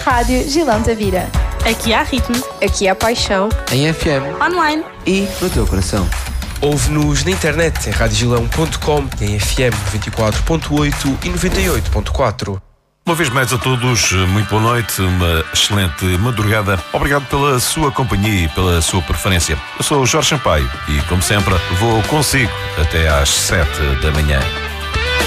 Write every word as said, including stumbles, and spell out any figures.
Rádio Gilão Tavira. Aqui há ritmo. Aqui há paixão. Em F M. Online. E no teu coração. Ouve-nos na internet em rádio gilão ponto com, em F M noventa e quatro ponto oito e noventa e oito ponto quatro. Uma vez mais a todos, muito boa noite, uma excelente madrugada. Obrigado pela sua companhia e pela sua preferência. Eu sou o Jorge Sampaio e, como sempre, vou consigo até às sete da manhã.